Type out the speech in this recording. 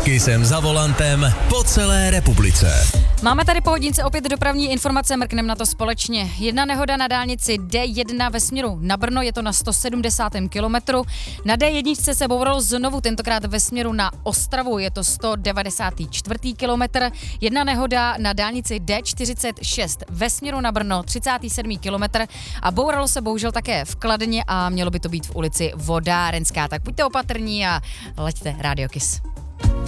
Kissem za volantem po celé republice. Máme tady po hodince opět dopravní informace, mrkneme na to společně. Jedna nehoda na dálnici D1 ve směru na Brno, je to na 170. kilometru. Na D1 se bouralo znovu, tentokrát ve směru na Ostravu, je to 194. kilometr. Jedna nehoda na dálnici D46 ve směru na Brno, 37. kilometr. A bouralo se bohužel také v Kladně a mělo by to být v ulici Vodárenská. Tak buďte opatrní a leďte, Rádio Kiss.